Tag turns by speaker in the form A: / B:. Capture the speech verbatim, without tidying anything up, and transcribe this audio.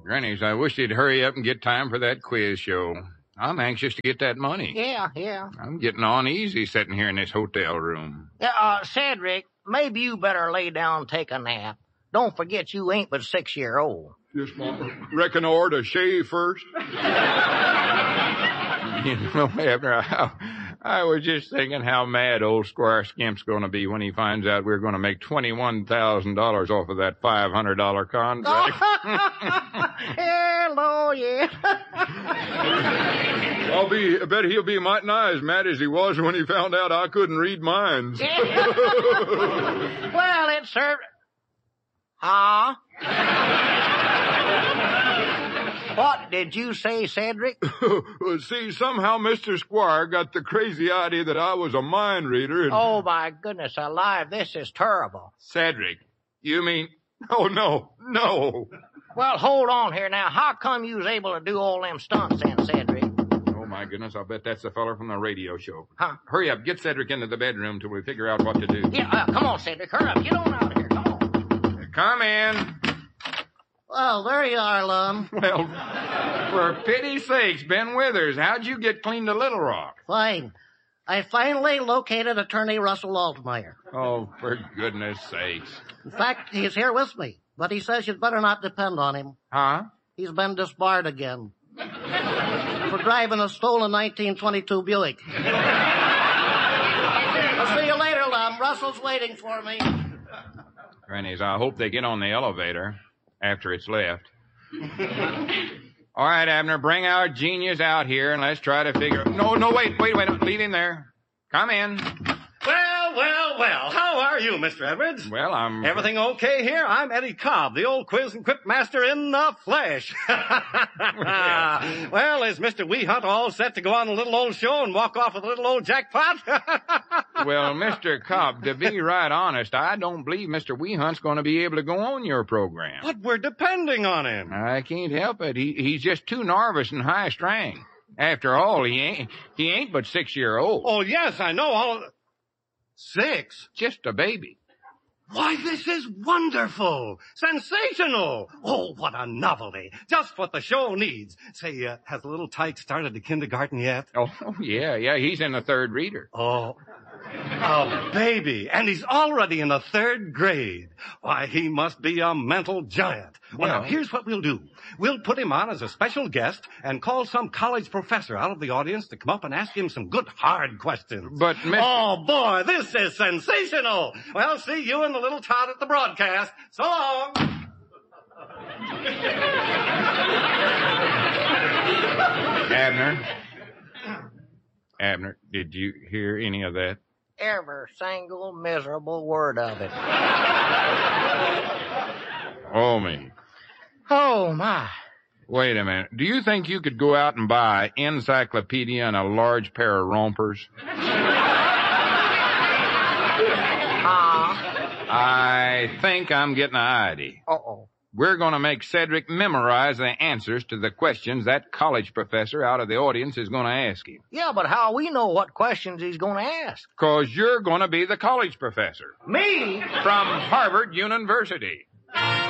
A: Grannies, I wish you'd hurry up and get time for that quiz show. I'm anxious to get that money.
B: Yeah, yeah.
A: I'm getting on easy sitting here in this hotel room.
B: Yeah, uh, Cedric, maybe you better lay down and take a nap. Don't forget you ain't but six year old.
A: Yes, Mama. Reckon I ought to shave first. You know, Abner, I, I was just thinking how mad old Squire Skimp's going to be when he finds out we're going to make twenty-one thousand dollars off of that five hundred dollars contract.
B: Hello, yeah.
A: I'll be, I bet he'll be mighty nigh as mad as he was when he found out I couldn't read minds.
B: Well, it served... Huh? What did you say, Cedric?
A: See, somehow Mister Squire got the crazy idea that I was a mind reader and...
B: Oh, my goodness alive, this is terrible.
A: Cedric, you mean... Oh, no, no.
B: Well, hold on here now. How come you was able to do all them stunts then, Cedric?
A: Oh, my goodness, I'll bet that's the feller from the radio show.
B: Huh?
A: Hurry up, get Cedric into the bedroom till we figure out what to do.
B: Yeah, uh, come on, Cedric, hurry up. Get on out of here, come on.
A: Come in.
C: Well, there you are, Lum.
A: Well, for pity's sakes, Ben Withers, how'd you get clean to Little Rock?
C: Fine. I finally located Attorney Russell Altmeyer.
A: Oh, for goodness sakes.
C: In fact, he's here with me, but he says you'd better not depend on him.
A: Huh?
C: He's been disbarred again for driving a stolen nineteen twenty-two Buick. I'll see you later, Lum. Russell's waiting for me.
A: Grannies, I hope they get on the elevator after it's left. All right, Abner, bring our genius out here and let's try to figure... No, no, wait, wait, wait. Leave him there. Come in.
D: Well, well, well. How are you, Mister Edwards?
A: Well, I'm...
D: Everything okay here? I'm Eddie Cobb, the old quiz and quip master in the flesh. Well, is Mister Weehunt all set to go on the little old show and walk off with a little old jackpot?
A: Well, Mister Cobb, to be right honest, I don't believe Mister Weehunt's going to be able to go on your program.
D: But we're depending on him.
A: I can't help it. He, he's just too nervous and high-strung. After all, he ain't, he ain't but six-year-old.
D: Oh, yes, I know all of... Six?
A: Just a baby.
D: Why, this is wonderful. Sensational. Oh, what a novelty. Just what the show needs. Say, uh, has little Tyke started the kindergarten yet?
A: Oh, yeah, yeah, he's in the third reader.
D: Oh, a baby. And he's already in the third grade. Why, he must be a mental giant. Well,
A: Yeah.
D: now, here's what we'll do. We'll put him on as a special guest and call some college professor out of the audience to come up and ask him some good hard questions.
A: But, Mister
D: Oh, boy, this is sensational. Well, see you and the little tot at the broadcast. So long.
A: Abner? Abner, did you hear any of that?
B: Every single miserable word of it.
A: Oh, me.
B: Oh, my.
A: Wait a minute. Do you think you could go out and buy an encyclopedia and a large pair of rompers?
B: Uh,
A: I think I'm getting an idea.
B: uh-oh.
A: We're going to make Cedric memorize the answers to the questions that college professor out of the audience is going to ask him.
B: Yeah, but how we know what questions he's going to ask?
A: 'Cause you're going to be the college professor
B: Me?
A: from Harvard University.